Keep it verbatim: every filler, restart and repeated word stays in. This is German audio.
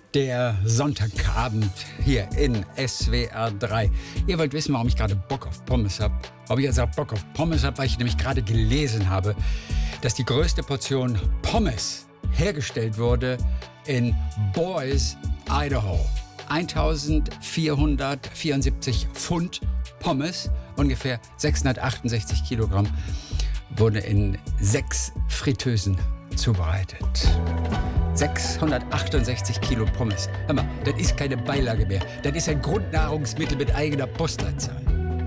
Der Sonntagabend hier in S W R drei. Ihr wollt wissen, warum ich gerade Bock auf Pommes habe? Warum ich jetzt auch Bock auf Pommes habe, weil ich nämlich gerade gelesen habe, dass die größte Portion Pommes hergestellt wurde in Boise, Idaho. eintausendvierhundertvierundsiebzig Pfund Pommes, ungefähr sechshundertachtundsechzig Kilogramm, wurde in sechs Fritteusen zubereitet. sechshundertachtundsechzig Kilo Pommes. Hör mal, das ist keine Beilage mehr. Das ist ein Grundnahrungsmittel mit eigener Postleitzahl.